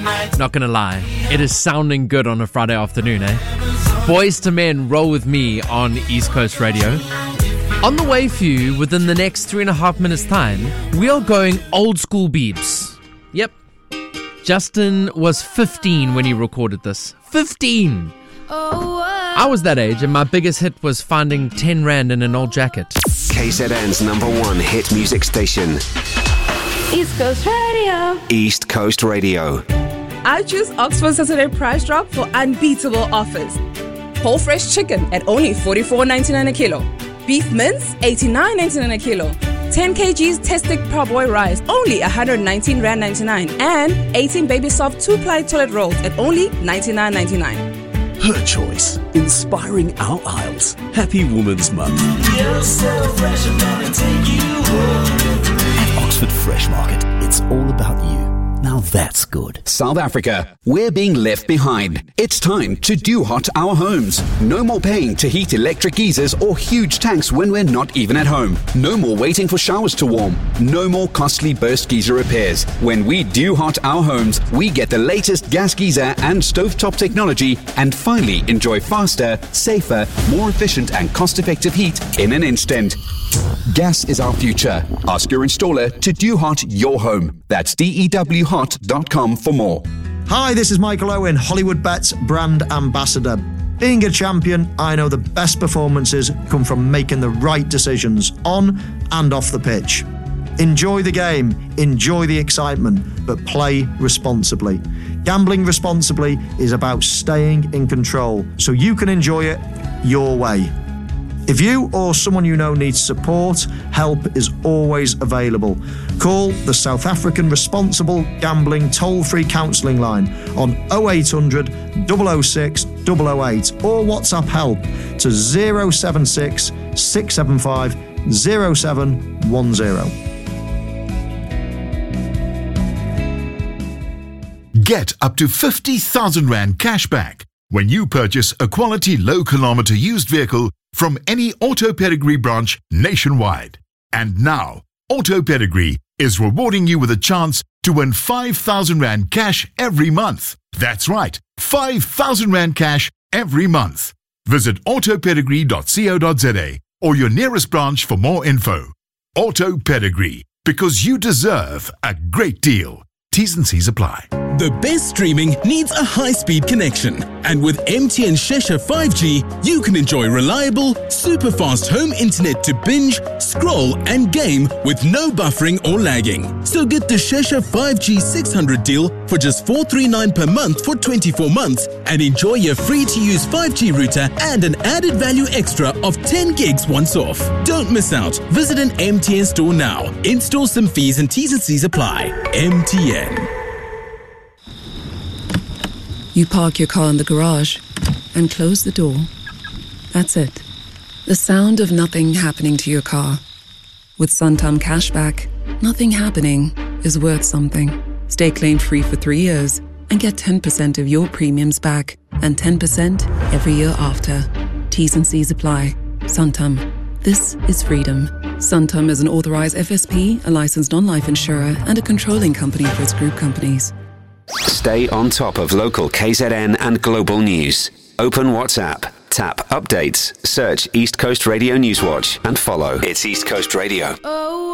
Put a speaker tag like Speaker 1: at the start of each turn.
Speaker 1: Not gonna lie, it is sounding good on a Friday afternoon, eh? Boys to Men, Roll With Me on East Coast Radio. On the way for you, within the next 3.5 minutes time, we are going old school beeps. Yep. Justin was 15 when he recorded this. 15! I was that age, and my biggest hit was finding 10 rand in an old jacket.
Speaker 2: KZN's #1 hit music station.
Speaker 3: East Coast Radio.
Speaker 2: East Coast Radio.
Speaker 4: I choose Oxford Saturday Price Drop for unbeatable offers. Whole fresh chicken at only $44.99 a kilo. Beef mince, $89.99 a kilo. 10 kgs Testic Parboy rice, only R119.99. And 18 Baby Soft 2-ply toilet rolls at only $99.99.
Speaker 5: Her choice, inspiring our aisles. Happy Women's Month.
Speaker 6: You're so fresh, I'm gonna take you home.
Speaker 5: At Oxford Fresh Market, it's all about you. Now that's good.
Speaker 2: South Africa, we're being left behind. It's time to do hot our homes. No more paying to heat electric geysers or huge tanks when we're not even at home. No more waiting for showers to warm. No more costly burst geyser repairs. When we do hot our homes, we get the latest gas geyser and stovetop technology and finally enjoy faster, safer, more efficient and cost-effective heat in an instant. Gas is our future. Ask your installer to do hot your home. That's dewhot.com for more.
Speaker 7: Hi, this is Michael Owen, Hollywood Bets brand ambassador. Being a champion, I know the best performances come from making the right decisions on and off the pitch. Enjoy the game, enjoy the excitement, but play responsibly. Gambling responsibly is about staying in control so you can enjoy it your way. If you or someone you know needs support, help is always available. Call the South African Responsible Gambling toll-free counselling line on 0800 006 008 or WhatsApp help to 076 675 0710.
Speaker 8: Get up to 50,000 Rand cash back when you purchase a quality low-kilometre used vehicle from any Auto Pedigree branch nationwide. And now, Auto Pedigree is rewarding you with a chance to win 5,000 Rand cash every month. That's right, 5,000 Rand cash every month. Visit autopedigree.co.za or your nearest branch for more info. Auto Pedigree, because you deserve a great deal. T's and C's apply.
Speaker 9: The best streaming needs a high-speed connection. And with MTN Shesha 5G, you can enjoy reliable, super-fast home internet to binge, scroll and game with no buffering or lagging. So get the Shesha 5G 600 deal for just $439 per month for 24 months and enjoy your free-to-use 5G router and an added value extra of 10 gigs once off. Don't miss out. Visit an MTN store now. In-store some fees and T's and C's apply. MTN.
Speaker 10: You park your car in the garage and close the door. That's it. The sound of nothing happening to your car. With Suntam Cashback, nothing happening is worth something. Stay claim-free for 3 years and get 10% of your premiums back and 10% every year after. T's and C's apply. Suntam. This is freedom. Suntam is an authorized FSP, a licensed non-life insurer, and a controlling company for its group companies.
Speaker 2: Stay on top of local KZN and global news. Open WhatsApp, tap updates, search East Coast Radio Newswatch and follow. It's East Coast Radio.